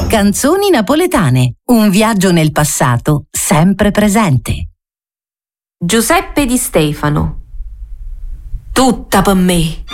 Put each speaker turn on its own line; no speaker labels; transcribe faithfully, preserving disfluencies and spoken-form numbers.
Canzoni napoletane, un viaggio nel passato sempre presente.
Giuseppe Di Stefano. Tutta per me.